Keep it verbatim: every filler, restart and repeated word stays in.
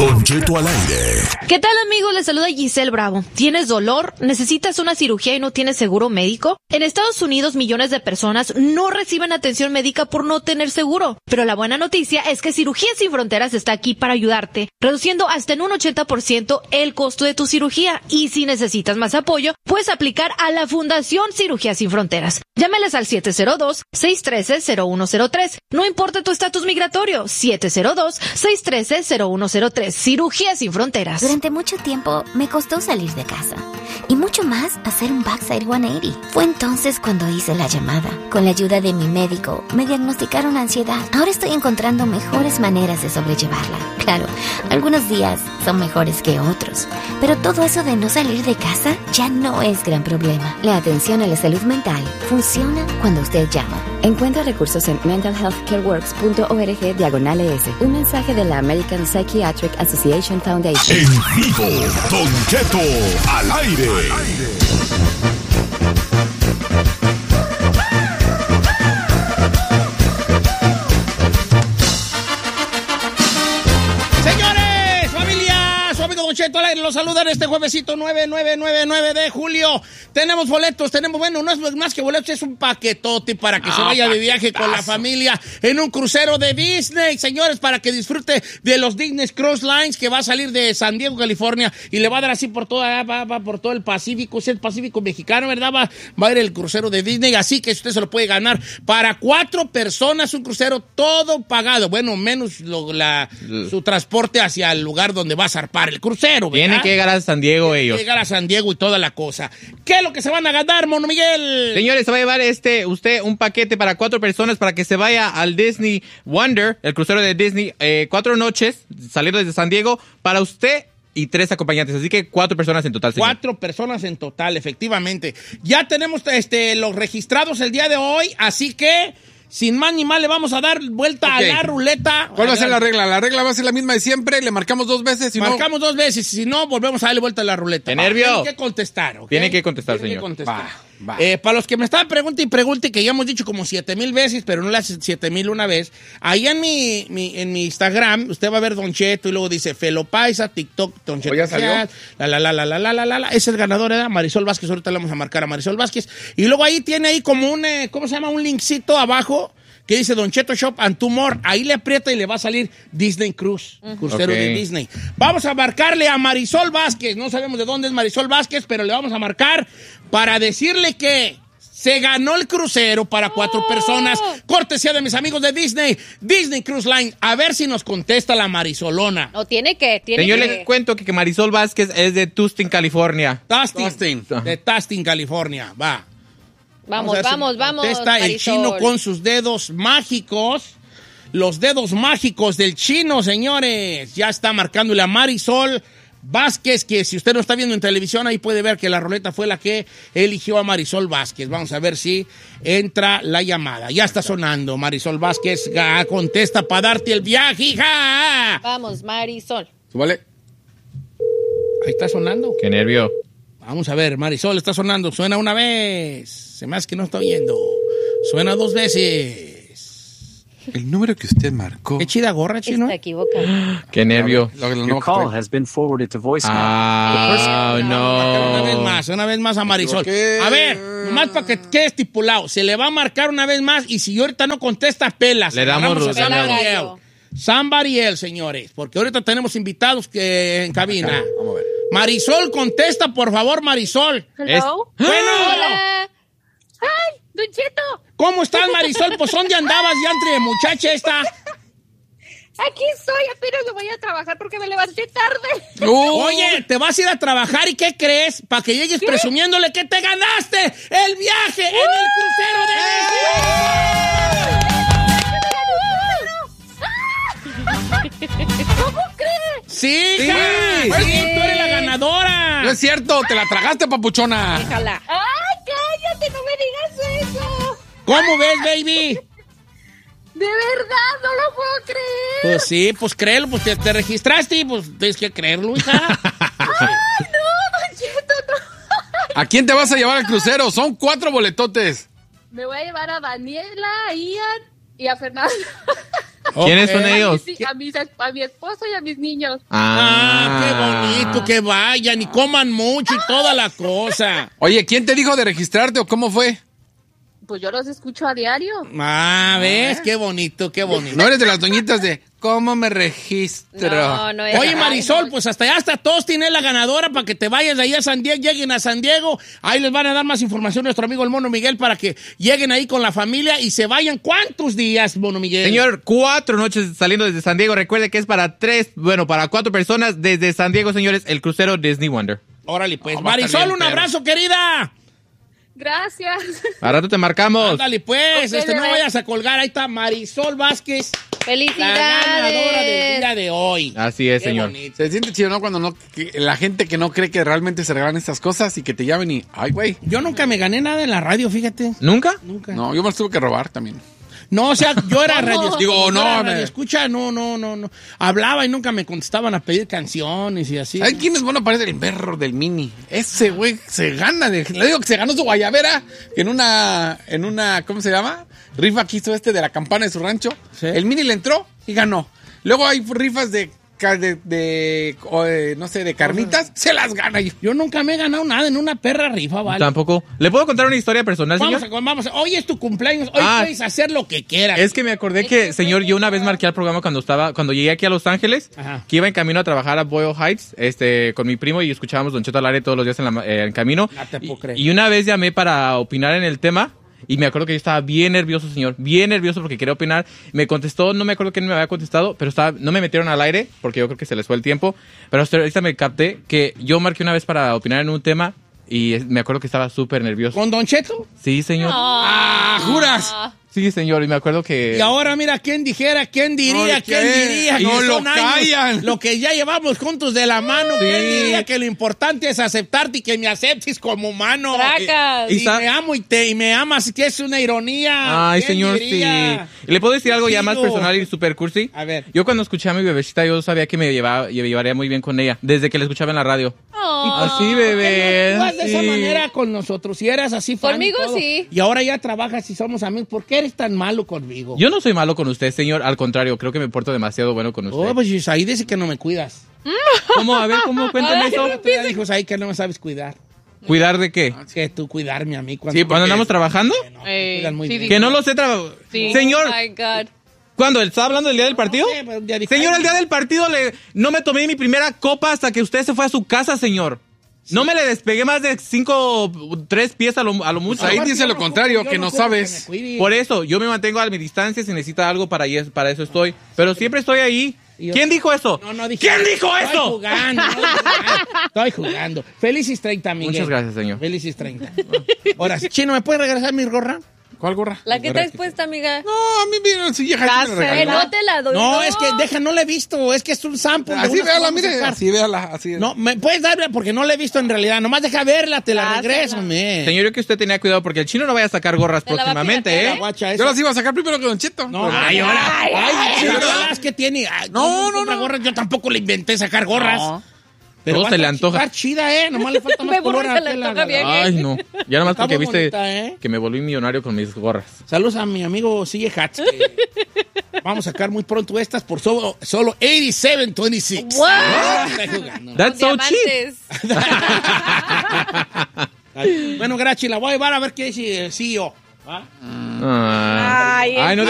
Don Cheto al aire. ¿Qué tal, amigos? Les saluda Giselle Bravo. ¿Tienes dolor? ¿Necesitas una cirugía y no tienes seguro médico? En Estados Unidos, millones de personas no reciben atención médica por no tener seguro. Pero la buena noticia es que Cirugías Sin Fronteras está aquí para ayudarte, reduciendo hasta en un ochenta por ciento el costo de tu cirugía. Y si necesitas más apoyo, puedes aplicar a la Fundación Cirugías Sin Fronteras. Llámales al siete cero dos, seis uno tres, cero uno cero tres. No importa tu estatus migratorio, siete cero dos, seis uno tres, cero uno cero tres. Cirugías Sin Fronteras. Durante mucho tiempo me costó salir de casa. Y mucho más hacer un backside ciento ochenta. Fue entonces cuando hice la llamada. Con la ayuda de mi médico, me diagnosticaron ansiedad. Ahora estoy encontrando mejores maneras de sobrellevarla. Claro, algunos días son mejores que otros. Pero todo eso de no salir de casa ya no es gran problema. La atención a la salud mental funciona cuando usted llama. Encuentra recursos en mental health care works punto org diagonal es. Un mensaje de la American Psychiatric Association Foundation. En vivo, Don Cheto al aire. Señores, familia, su amigo Don Cheto al aire los saludan este juevesito nueve nueve nueve nueve de julio. Tenemos boletos, tenemos, bueno, no es más que boletos, es un paquetote para que oh, se vaya de viaje con la familia en un crucero de Disney, señores, para que disfrute de los Disney Cruise Lines, que va a salir de San Diego, California, y le va a dar así por toda, va, va por todo el Pacífico, es el Pacífico mexicano, ¿verdad? Va, va a ir el crucero de Disney, así que usted se lo puede ganar para cuatro personas, un crucero todo pagado, bueno, menos lo, la, su transporte hacia el lugar donde va a zarpar el crucero, ¿verdad? Tienen que llegar a San Diego Tienen ellos. Que llegar a San Diego y toda la cosa. ¿Qué es lo que se van a ganar, Mono Miguel? Señores, se va a llevar este usted un paquete para cuatro personas para que se vaya al Disney Wonder, el crucero de Disney, eh, cuatro noches, salir desde San Diego, para usted y tres acompañantes, así que cuatro personas en total, señor. Cuatro personas en total, efectivamente. Ya tenemos este, los registrados el día de hoy, así que sin más ni más le vamos a dar vuelta okay. a la ruleta. ¿Cuál va a ser la regla? La regla va a ser la misma de siempre, le marcamos dos veces. Si marcamos no... dos veces, si no, volvemos a darle vuelta a la ruleta. ¡Qué nervio! Tiene que contestar, ¿ok? Tiene que contestar, Tiene señor. Que contestar. Va, va. Eh, para los que me estaban preguntando y pregunte, que ya hemos dicho como siete mil veces, pero no las siete mil una vez, ahí en mi, mi, en mi Instagram, usted va a ver Don Cheto y luego dice Felo Paisa, TikTok, Don Cheto. ¿Ya salió? La, la, la, la, la, la, la, la, la. Es el ganador, ¿eh? Marisol Vázquez, ahorita le vamos a marcar a Marisol Vázquez. Y luego ahí tiene ahí como un, eh, ¿cómo se llama? Un linkcito abajo que dice Don Cheto Shop and Two More. Ahí le aprieta y le va a salir Disney Cruise, uh-huh. crucero okay. de Disney. Vamos a marcarle a Marisol Vázquez. No sabemos de dónde es Marisol Vázquez, pero le vamos a marcar para decirle que se ganó el crucero para cuatro oh. personas. Cortesía de mis amigos de Disney, Disney Cruise Line. A ver si nos contesta la Marisolona. No, tiene que, tiene Señor, que. le cuento que, que Marisol Vázquez es de Tustin, California. Tustin. Tustin. De Tustin, California. Va. Vamos, vamos, vamos. Contesta el chino con sus dedos mágicos. Los dedos mágicos del chino, señores. Ya está marcándole a Marisol Vázquez, que si usted no está viendo en televisión, ahí puede ver que la ruleta fue la que eligió a Marisol Vázquez. Vamos a ver si entra la llamada. Ya está sonando. Marisol Vázquez contesta para darte el viaje, hija. Vamos, Marisol. Súbale. Ahí está sonando. Qué nervio. Vamos a ver, Marisol, está sonando. Suena una vez. Se me hace que no está oyendo. Suena dos veces. El número que usted marcó. Qué chida gorra, chino. Está equivocado. Qué nervio. Your call has been forwarded to voicemail. Ah, no. Una vez más, una vez más a Marisol. A ver, nomás para que quede estipulado. Se le va a marcar una vez más y si ahorita no contesta, pelas. Le damos Rosana. Somebody else, señores. Porque ahorita tenemos invitados que en cabina. Vamos a ver. Marisol, contesta, por favor, Marisol. Hello. Es... Bueno. Hola. Ay, Don Cheto. ¿Cómo estás, Marisol? Pues, ¿dónde andabas ya entre muchacha esta? Aquí estoy, apenas me voy a trabajar porque me levanté tarde. Uh. Oye, te vas a ir a trabajar y ¿qué crees? Para que llegues ¿Qué? presumiéndole que te ganaste el viaje uh. en el crucero de Disney. ¿Cómo crees? Sí, sí, sí, sí, tú eres la ganadora. No es cierto, te la tragaste, papuchona. Déjala. Ay, cállate, no me digas eso. ¿Cómo ves, baby? De verdad, no lo puedo creer. Pues sí, pues créelo, pues te, te registraste y pues tienes que creerlo, hija. Ay, no, Don Cheto, no. ¿A quién te vas a llevar al crucero? Son cuatro boletotes. Me voy a llevar a Daniela, a Ian y a Fernando. ¿Quiénes son Ok. ellos? Sí, a, mis, a mi esposo y a mis niños. Ah, qué bonito, que vayan y coman mucho y toda la cosa. Oye, ¿quién te dijo de registrarte o cómo fue? Pues yo los escucho a diario. Ah, ¿ves? Qué bonito, qué bonito. No eres de las doñitas de ¿cómo me registro? No, no es. Oye, Marisol, pues hasta allá hasta Tostin es la ganadora para que te vayas de ahí a San Diego, lleguen a San Diego. Ahí les van a dar más información nuestro amigo el Mono Miguel para que lleguen ahí con la familia y se vayan. ¿Cuántos días, Mono Miguel? Señor, cuatro noches saliendo desde San Diego. Recuerde que es para tres, bueno, para cuatro personas desde San Diego, señores, el crucero Disney Wonder. Órale, pues. No, va a estar Marisol, bien, un perro. abrazo, querida. Gracias. A rato te marcamos. Ándale, pues. Ok, este, no bebé. vayas a colgar. Ahí está Marisol Vázquez, la ganadora del ¡Felicidades! día de hoy. Así es, Qué señor. bonito. Se siente chido, ¿no? Cuando no, que la gente que no cree que realmente se regalan estas cosas y que te llamen y, ay, güey. Yo nunca me gané nada en la radio, fíjate. ¿Nunca? Nunca. No, yo me los tuve que robar también. No, o sea, yo era radio. Digo, yo no, era me- radio escucha, no, no, no, no. Hablaba y nunca me contestaban a pedir canciones y así. ¿Sabes quién es bueno para el berro del mini? Ese güey se gana. De, le digo que se ganó su guayabera en una, en una, ¿cómo se llama? Rifa que hizo este de la campana de su rancho. Sí. El mini le entró y ganó. Luego hay rifas de, ca- de, de, o de, no sé, de carnitas. Se las gana. Y- Yo nunca me he ganado nada en una perra rifa, ¿vale? Tampoco. ¿Le puedo contar una historia personal, Vamos señor? a, vamos a- hoy es tu cumpleaños, hoy Ah. puedes hacer lo que quieras. Es que me acordé que, señor, yo una vez marqué al programa cuando estaba, cuando llegué aquí a Los Ángeles, Ajá. que iba en camino a trabajar a Boyle Heights, este, con mi primo y escuchábamos Don Cheto al aire todos los días en, la, eh, en camino. No te puedo Y- creer. Y una vez llamé para opinar en el tema. Y me acuerdo que yo estaba bien nervioso, señor. Bien nervioso porque quería opinar. Me contestó, no me acuerdo quién me había contestado, pero estaba, no me metieron al aire porque yo creo que se les fue el tiempo. Pero hasta ahorita me capté que yo marqué una vez para opinar en un tema y es- me acuerdo que estaba súper nervioso. ¿Con Don Cheto? Sí, señor. ¡Ah, juras! Sí, señor. Y me acuerdo que... Y ahora mira, ¿quién dijera, quién diría, ¿Por quién qué? diría? No que lo son años, callan. Lo que ya llevamos juntos de la mano, ¿quién diría que lo importante es aceptarte y que me aceptes como humano? ¡Tracas! Y, Y sa- me amo y te y me amas, que es una ironía. Ay, ¿Quién señor, diría? sí. ¿Le puedo decir algo ya más Chido. personal y super cursi? A ver. Yo cuando escuché a mi bebecita, yo sabía que me llevaba, me llevaría muy bien con ella, desde que la escuchaba en la radio. Oh. Así, bebé. Tú vas de esa sí. manera con nosotros, si eras así fan y Conmigo, todo. sí. Y ahora ya trabajas y somos amigos. ¿Por qué eres tan malo conmigo? Yo no soy malo con usted, señor. Al contrario, creo que me porto demasiado bueno con usted. Oh, pues ahí dice que no me cuidas. ¿Cómo? A ver, ¿cómo? Cuéntame eso. Tú ya dijo ahí que no me sabes cuidar. ¿Cuidar de qué? Que tú cuidarme a mí cuando... Sí, cuando andamos trabajando. No, me cuidan muy sí, bien. Que no lo sé trabajar. Sí. Señor, Oh my God. ¿cuándo? ¿Estaba hablando del día del partido? No sé, pero ya dijo, Señor, ay, el día del partido le, no me tomé mi primera copa hasta que usted se fue a su casa, señor. No me le despegué más de cinco, tres pies a lo, a lo mucho. Ahí aparte, dice yo lo no contrario, ocupo- que yo no ocupo sabes. me cuide. Por eso, yo me mantengo a mi distancia. Si necesita algo, para, ahí- para eso estoy. Pero siempre estoy ahí. Y yo- ¿Quién dijo eso? No, no dije. ¿Quién dijo Estoy eso? jugando, estoy jugando. Estoy jugando. Felices treinta, Miguel. Muchas gracias, señor. Felices treinta. Ahora, Chino, ¿me puedes regresar mi gorra? ¿Cuál gorra? La que traes puesta, amiga. No, a mí vieron si vieja Ya me sé, regaló. no te la doy. No, es que deja, no la he visto. Es que es un sample. de Así unas que véala, vamos a mire, sacar. así véala, así. No, ¿me puedes darla? Porque no la he visto en realidad. Nomás deja verla, te la Dásela. regreso, me. Señor, yo que usted tenía cuidado porque el chino no vaya a sacar gorras Te la va a próximamente, piratear, ¿eh? Guacha, Yo esa. las iba a sacar primero que Don Cheto. No, ay, ahora. Ay, ay, la ay. verdad es que tiene. Ay, No, todo el mundo no, compra no. gorras. Yo tampoco le inventé sacar gorras. No. Pero Todo va se a le estar antoja. chi- va chida, ¿eh? Nomás le falta más Me color burro a y se le la- antoja bien. Ay, no. Ya nomás Está porque muy viste bonita, ¿eh? que me volví millonario con mis gorras. Saludos a mi amigo Sigue Hats. que Vamos a sacar muy pronto estas por solo, solo ochenta y siete veintiséis. Wow. Estoy jugando. That's so cheap. Diamantes. Bueno, Grachi, la voy a llevar a ver qué dice el C E O. ¿va? Ah. Ay, Ay, no